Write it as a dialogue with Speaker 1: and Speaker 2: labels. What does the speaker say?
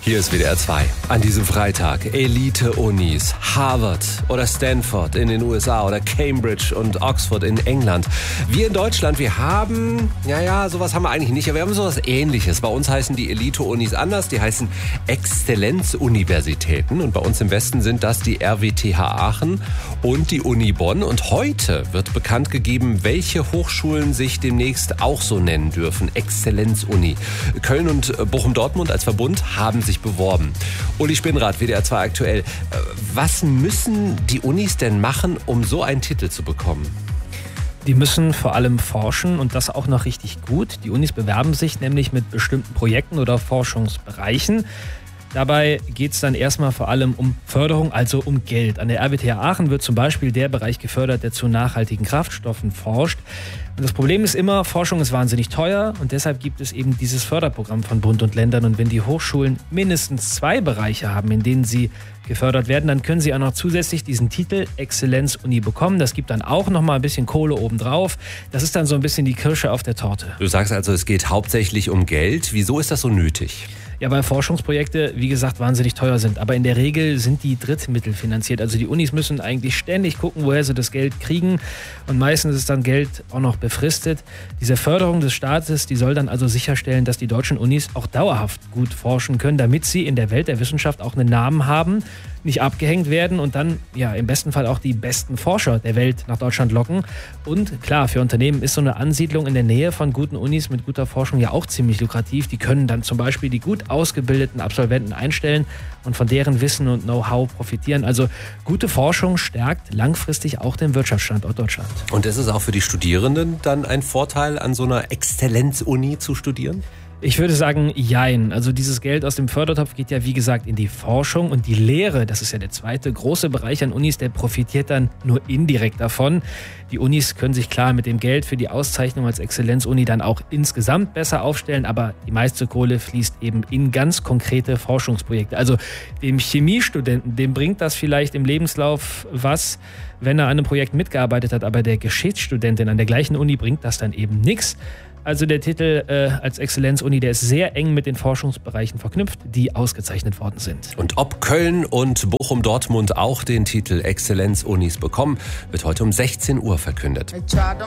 Speaker 1: Hier ist WDR 2. An diesem Freitag Elite-Unis, Harvard oder Stanford in den USA oder Cambridge und Oxford in England. Wir in Deutschland, wir haben, sowas haben wir eigentlich nicht, aber wir haben sowas Ähnliches. Bei uns heißen die Elite-Unis anders, die heißen Exzellenzuniversitäten. Und bei uns im Westen sind das die RWTH Aachen und die Uni Bonn. Und heute wird bekannt gegeben, welche Hochschulen sich demnächst auch so nennen dürfen. Exzellenzuni. Köln und Bochum-Dortmund als Verbund haben sich beworben. Uli Spinnrad, WDR 2 aktuell. Was müssen die Unis denn machen, um so einen Titel zu bekommen?
Speaker 2: Die müssen vor allem forschen und das auch noch richtig gut. Die Unis bewerben sich nämlich mit bestimmten Projekten oder Forschungsbereichen. Dabei geht es dann erstmal vor allem um Förderung, also um Geld. An der RWTH Aachen wird zum Beispiel der Bereich gefördert, der zu nachhaltigen Kraftstoffen forscht. Und das Problem ist immer, Forschung ist wahnsinnig teuer und deshalb gibt es eben dieses Förderprogramm von Bund und Ländern. Und wenn die Hochschulen mindestens 2 Bereiche haben, in denen sie gefördert werden, dann können sie auch noch zusätzlich diesen Titel Exzellenzuni bekommen. Das gibt dann auch noch mal ein bisschen Kohle obendrauf. Das ist dann so ein bisschen die Kirsche auf der Torte.
Speaker 1: Du sagst also, es geht hauptsächlich um Geld. Wieso ist das so nötig?
Speaker 2: Ja, weil Forschungsprojekte, wie gesagt, wahnsinnig teuer sind. Aber in der Regel sind die drittmittelfinanziert. Also die Unis müssen eigentlich ständig gucken, woher sie das Geld kriegen. Und meistens ist dann Geld auch noch befristet. Diese Förderung des Staates, die soll dann also sicherstellen, dass die deutschen Unis auch dauerhaft gut forschen können, damit sie in der Welt der Wissenschaft auch einen Namen haben, nicht abgehängt werden und dann im besten Fall auch die besten Forscher der Welt nach Deutschland locken. Und klar, für Unternehmen ist so eine Ansiedlung in der Nähe von guten Unis mit guter Forschung ja auch ziemlich lukrativ. Die können dann zum Beispiel die gut ausgebildeten Absolventen einstellen und von deren Wissen und Know-how profitieren. Also gute Forschung stärkt langfristig auch den Wirtschaftsstandort Deutschland.
Speaker 1: Und ist es auch für die Studierenden dann ein Vorteil, an so einer Exzellenzuni zu studieren?
Speaker 2: Ich würde sagen, jein. Also dieses Geld aus dem Fördertopf geht ja wie gesagt in die Forschung und die Lehre, das ist ja der zweite große Bereich an Unis, der profitiert dann nur indirekt davon. Die Unis können sich klar mit dem Geld für die Auszeichnung als Exzellenzuni dann auch insgesamt besser aufstellen, aber die meiste Kohle fließt eben in ganz konkrete Forschungsprojekte. Also dem Chemiestudenten, dem bringt das vielleicht im Lebenslauf was, wenn er an einem Projekt mitgearbeitet hat, aber der Geschichtsstudentin an der gleichen Uni bringt das dann eben nichts. Also der Titel als Exzellenzuni, der ist sehr eng mit den Forschungsbereichen verknüpft, die ausgezeichnet worden sind.
Speaker 1: Und ob Köln und Bochum-Dortmund auch den Titel Exzellenzunis bekommen, wird heute um 16 Uhr verkündet.